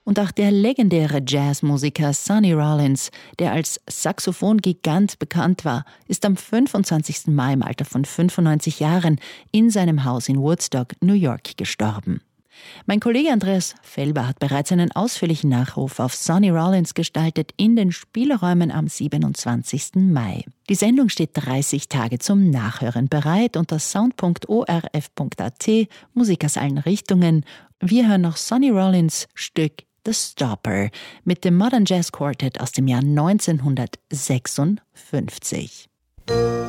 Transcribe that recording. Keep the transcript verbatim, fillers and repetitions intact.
Und auch der legendäre Jazzmusiker Sonny Rollins, der als Saxophon-Gigant bekannt war, ist am fünfundzwanzigsten Mai im Alter von fünfundneunzig Jahren in seinem Haus in Woodstock, New York, gestorben. Mein Kollege Andreas Felber hat bereits einen ausführlichen Nachruf auf Sonny Rollins gestaltet in den Spielräumen am siebenundzwanzigsten Mai. Die Sendung steht dreißig Tage zum Nachhören bereit unter sound punkt o r f punkt a t, Musik aus allen Richtungen. Wir hören noch Sonny Rollins Stück The Stopper mit dem Modern Jazz Quartet aus dem Jahr neunzehnhundertsechsundfünfzig.